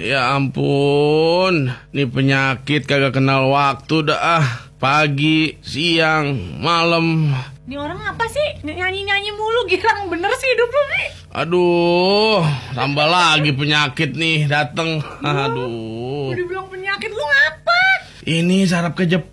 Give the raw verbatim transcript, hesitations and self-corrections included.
ya ampun. Nih penyakit kagak kenal waktu dah. Pagi, siang, malam. Ini orang apa sih? Nyanyi-nyanyi mulu, girang bener sih hidup lu nih. Aduh, tambah lagi penyakit nih dateng. Aduh. Udah bilang penyakit, lu ngapa? Ini sarap kejepit.